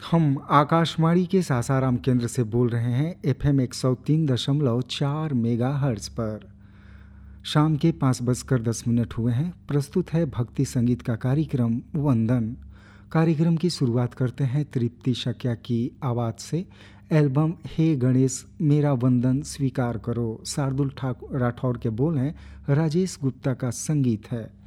हम आकाशवाणी के सासाराम केंद्र से बोल रहे हैं एफएम 103.4 मेगाहर्ट्ज पर। शाम के 5:10 हुए हैं। प्रस्तुत है भक्ति संगीत का कार्यक्रम वंदन। कार्यक्रम की शुरुआत करते हैं तृप्ति शक्या की आवाज़ से। एल्बम हे गणेश मेरा वंदन स्वीकार करो, शार्दुल राठौर के बोल हैं, राजेश गुप्ता का संगीत है।